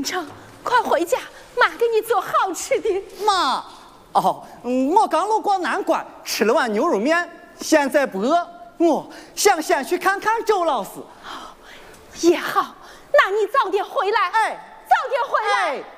成，快回家，妈给你做好吃的。 妈，我刚路过南关，吃了碗牛肉面，现在不饿，我想先去看看周老师。 也好，那你早点回来。 哎， 早点回来。 哎